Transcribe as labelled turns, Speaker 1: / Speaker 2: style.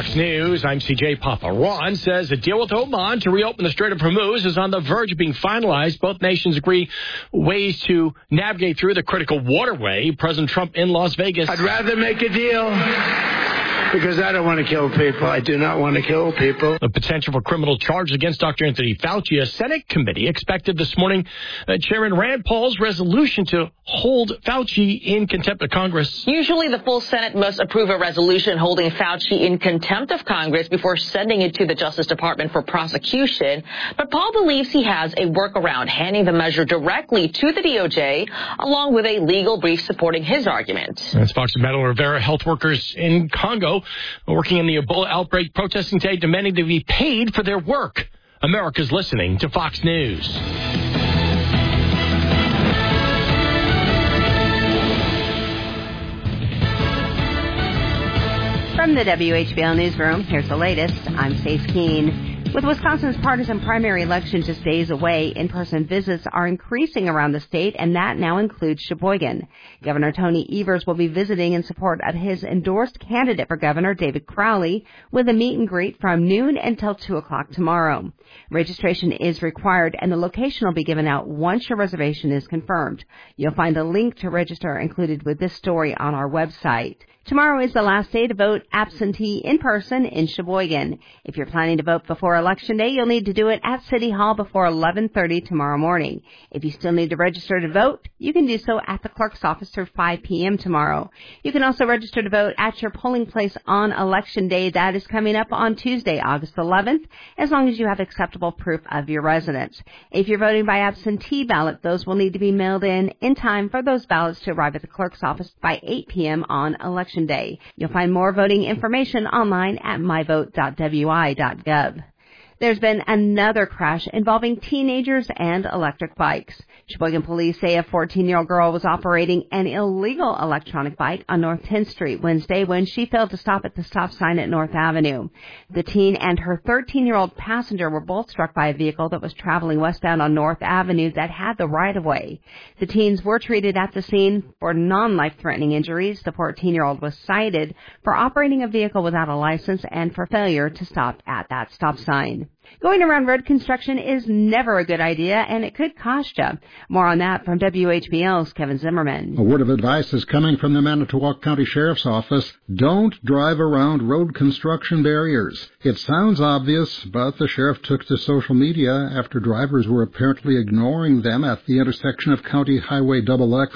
Speaker 1: Fox News, I'm CJ Papa. Iran says a deal with Oman to reopen the Strait of Hormuz is on the verge of being finalized. Both nations agree ways to navigate through the critical waterway. President Trump in Las Vegas.
Speaker 2: I'd rather make a deal because I don't want to kill people. I do not want to kill people.
Speaker 1: The potential for criminal charges against Dr. Anthony Fauci. A Senate committee expected this morning Chairman Rand Paul's resolution to hold Fauci in contempt of Congress.
Speaker 3: Usually the full Senate must approve a resolution holding Fauci in contempt of Congress before sending it to the Justice Department for prosecution. But Paul believes he has a workaround, handing the measure directly to the DOJ, along with a legal brief supporting his argument.
Speaker 1: That's Fox and Metal Rivera. Health workers in Congo working in the Ebola outbreak, protesting today, demanding to be paid for their work. America's listening to Fox News.
Speaker 4: From the WHBL Newsroom, here's the latest. I'm Faith Keene. With Wisconsin's partisan primary election just days away, in-person visits are increasing around the state, and that now includes Sheboygan. Governor Tony Evers will be visiting in support of his endorsed candidate for governor, David Crowley, with a meet and greet from noon until 2 o'clock tomorrow. Registration is required, and the location will be given out once your reservation is confirmed. You'll find a link to register included with this story on our website. Tomorrow is the last day to vote absentee in person in Sheboygan. If you're planning to vote before Election Day, you'll need to do it at City Hall before 11:30 tomorrow morning. If you still need to register to vote, you can do so at the clerk's office through 5 p.m. tomorrow. You can also register to vote at your polling place on Election Day. That is coming up on Tuesday, August 11th, as long as you have acceptable proof of your residence. If you're voting by absentee ballot, those will need to be mailed in time for those ballots to arrive at the clerk's office by 8 p.m. on Election Day. You'll find more voting information online at myvote.wi.gov. There's been another crash involving teenagers and electric bikes. Sheboygan police say a 14-year-old girl was operating an illegal electronic bike on North 10th Street Wednesday when she failed to stop at the stop sign at North Avenue. The teen and her 13-year-old passenger were both struck by a vehicle that was traveling westbound on North Avenue that had the right-of-way. The teens were treated at the scene for non-life-threatening injuries. The 14-year-old was cited for operating a vehicle without a license and for failure to stop at that stop sign. Going around road construction is never a good idea, and it could cost you. More on that from WHBL's Kevin Zimmerman.
Speaker 5: A word of advice is coming from the Manitowoc County Sheriff's Office. Don't drive around road construction barriers. It sounds obvious, but the sheriff took to social media after drivers were apparently ignoring them at the intersection of County Highway XX